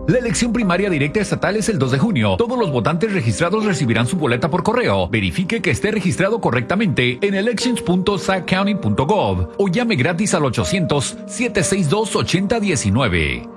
La elección primaria directa estatal es el 2 de junio. Todos los votantes registrados recibirán su boleta por correo. Verifique que esté registrado correctamente en elections.sackcounty.gov o llame gratis al 800-762-8019.